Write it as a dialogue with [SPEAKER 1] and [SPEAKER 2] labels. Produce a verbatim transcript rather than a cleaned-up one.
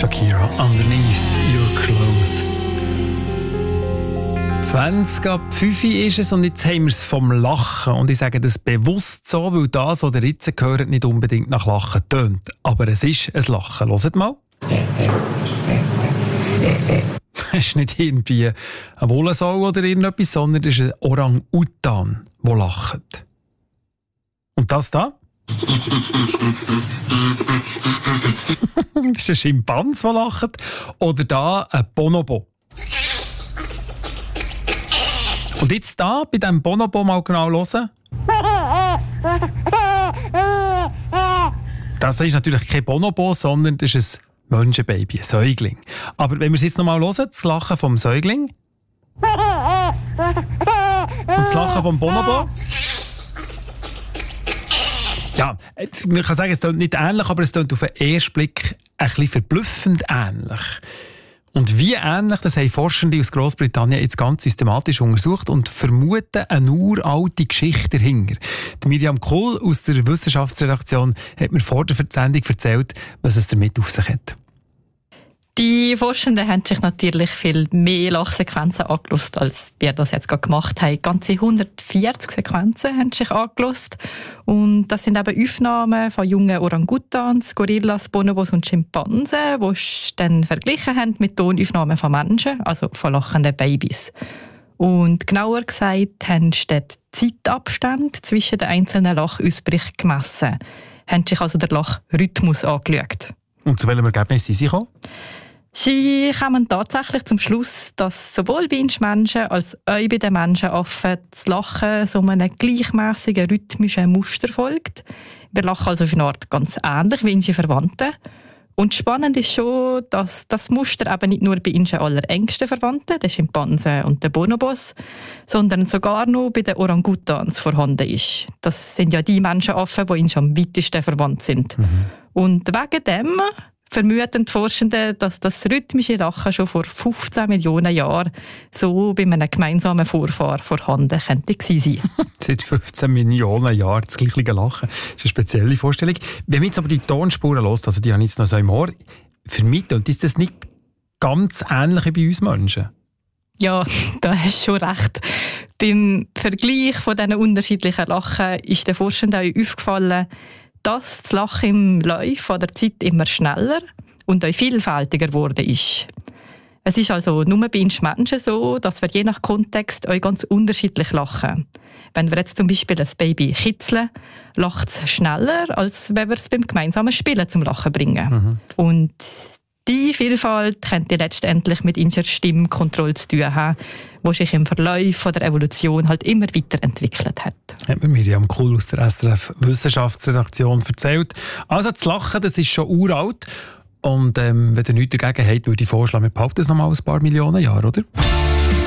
[SPEAKER 1] Shakira, Underneath Your Clothes. zwanzig ab fünf ist es und jetzt haben wir es vom Lachen. Und ich sage das bewusst so, weil das, was ihr jetzt hört, nicht unbedingt nach Lachen tönt. Aber es ist ein Lachen. Hört mal. Es ist nicht irgendwie ein Wollensau oder irgendetwas, sondern es ist ein Orang-Utan, der lacht. Und das da? Das ist ein Schimpans, der lacht. Oder da ein Bonobo. Und jetzt da bei diesem Bonobo mal genau hören. Das ist natürlich kein Bonobo, sondern das ist ein Menschenbaby, ein Säugling. Aber wenn wir es jetzt noch mal hören, das Lachen vom Säugling und das Lachen vom Bonobo. Ja, man kann sagen, es klingt nicht ähnlich, aber es klingt auf den ersten Blick ein bisschen verblüffend ähnlich. Und wie ähnlich, das haben Forschende aus Grossbritannien jetzt ganz systematisch untersucht und vermuten eine uralte Geschichte dahinter. Die Miriam Kohl aus der Wissenschaftsredaktion hat mir vor der Sendung erzählt, was es damit auf sich hat.
[SPEAKER 2] Die Forschenden haben sich natürlich viel mehr Lachsequenzen angeschaut, als wir das jetzt gerade gemacht haben. Ganze hundertvierzig Sequenzen haben sich angeschaut. Und das sind eben Aufnahmen von jungen Orangutans, Gorillas, Bonobos und Schimpansen, die sie dann verglichen haben mit Tonaufnahmen von Menschen, also von lachenden Babys. Und genauer gesagt haben sie den Zeitabstand zwischen den einzelnen Lachausbrüchen gemessen. Haben sich also den Lachrhythmus angeschaut.
[SPEAKER 1] Und zu welchem Ergebnis sind sie gekommen?
[SPEAKER 2] Sie kommen tatsächlich zum Schluss, dass sowohl bei uns Menschen als auch bei den Menschenaffen das Lachen so einem gleichmäßigen rhythmischen Muster folgt. Wir lachen also auf eine Art ganz ähnlich wie unsere Verwandten. Und spannend ist schon, dass das Muster eben nicht nur bei unseren allerengsten Verwandten, den Schimpansen und den Bonobos, sondern sogar noch bei den Orangutans vorhanden ist. Das sind ja die Menschenaffen, die uns am weitesten verwandt sind. Mhm. Und wegen dem vermuten die Forschenden, dass das rhythmische Lachen schon vor fünfzehn Millionen Jahren so bei einem gemeinsamen Vorfahr vorhanden könnte sein.
[SPEAKER 1] Seit fünfzehn Millionen Jahren das gleiche Lachen. Das ist eine spezielle Vorstellung. Wenn man jetzt aber die Tonspuren hört, also die haben jetzt noch so im Ohr, für mich ist das nicht ganz ähnlich wie bei uns Menschen.
[SPEAKER 2] Ja, da hast du schon recht. Beim Vergleich von diesen unterschiedlichen Lachen ist den Forschenden auch aufgefallen, dass das Lachen im Laufe der Zeit immer schneller und auch vielfältiger geworden ist. Es ist also nur bei uns Menschen so, dass wir je nach Kontext auch ganz unterschiedlich lachen. Wenn wir jetzt zum Beispiel ein Baby kitzeln, lacht es schneller, als wenn wir es beim gemeinsamen Spielen zum Lachen bringen. Mhm. Und die Vielfalt könnte letztendlich mit unserer Stimmkontrolle zu tun haben, die sich im Verlauf der Evolution halt immer weiterentwickelt hat.
[SPEAKER 1] Hat mir Miriam Kohl aus der S R F Wissenschaftsredaktion erzählt. Also das Lachen, das ist schon uralt. Und ähm, wenn ihr nichts dagegen habt, würde ich vorschlagen, wir behalten es noch mal ein paar Millionen Jahre, oder?